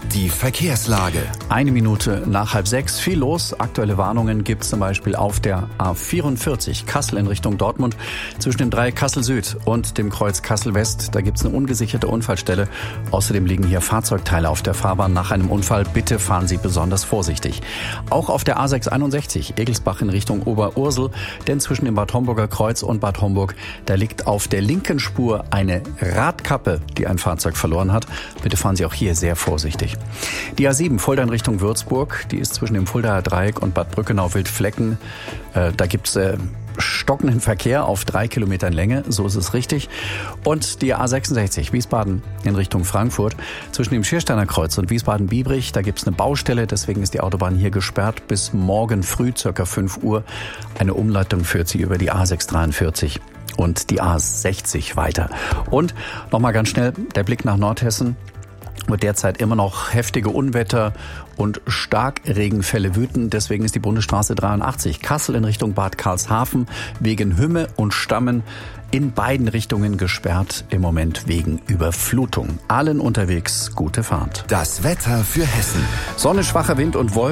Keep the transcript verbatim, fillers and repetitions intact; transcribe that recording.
Die Verkehrslage. Eine Minute nach halb sechs, viel los. Aktuelle Warnungen gibt es zum Beispiel auf der A vierundvierzig Kassel in Richtung Dortmund zwischen dem Dreieck Kassel Süd und dem Kreuz Kassel West. Da gibt es eine ungesicherte Unfallstelle. Außerdem liegen hier Fahrzeugteile auf der Fahrbahn nach einem Unfall. Bitte fahren Sie besonders vorsichtig. Auch auf der A sechshunderteinundsechzig Egelsbach in Richtung Oberursel, denn zwischen dem Bad Homburger Kreuz und Bad Homburg, da liegt auf der linken Spur eine Radkappe, die ein Fahrzeug verloren hat. Bitte fahren Sie auch hier sehr vorsichtig. Die A sieben Fulda in Richtung Würzburg, die ist zwischen dem Fuldaer Dreieck und Bad Brückenau-Wildflecken. Äh, da gibt's äh, stockenden Verkehr auf drei Kilometern Länge, so ist es richtig. Und die A sechsundsechzig Wiesbaden in Richtung Frankfurt, zwischen dem Schiersteiner Kreuz und Wiesbaden-Biebrich, da gibt's eine Baustelle, deswegen ist die Autobahn hier gesperrt bis morgen früh, circa fünf Uhr. Eine Umleitung führt sie über die A sechshundertdreiundvierzig und die A sechzig weiter. Und nochmal ganz schnell der Blick nach Nordhessen. Wo derzeit immer noch heftige Unwetter und Starkregenfälle wüten. Deswegen ist die Bundesstraße dreiundachtzig Kassel in Richtung Bad Karlshafen wegen Hümme und Stammen in beiden Richtungen gesperrt, im Moment wegen Überflutung. Allen unterwegs gute Fahrt. Das Wetter für Hessen. Sonne, schwacher Wind und Wolken.